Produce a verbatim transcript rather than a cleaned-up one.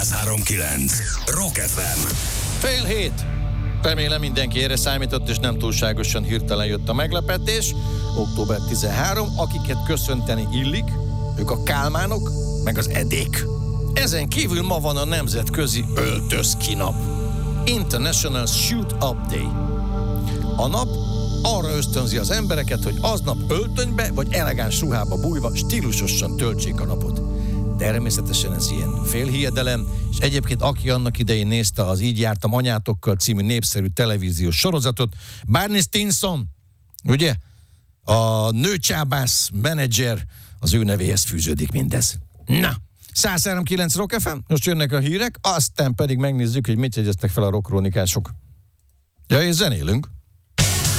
százhárom kilenc Rock ef em. Fél hét. Remélem mindenki erre számított, és nem túlságosan hirtelen jött a meglepetés. október tizenharmadika, akiket köszönteni illik, ők a Kálmánok, meg az Edék. Ezen kívül ma van a nemzetközi öltözki nap. International Shoot Up Day. A nap arra ösztönzi az embereket, hogy aznap öltönybe vagy elegáns ruhába bújva stílusosan töltsék a napot. Természetesen ez ilyen félhiedelem, és egyébként aki annak idején nézte az Így jártam anyátokkal című népszerű televíziós sorozatot, Barney Stinson, ugye? A nőcsábász menedzser, az ő nevéhez fűződik mindez. Na, százhárom kilenc Rock ef em, most jönnek a hírek, aztán pedig megnézzük, hogy mit jegyeztek fel a rockkrónikások. Ja, és zenélünk.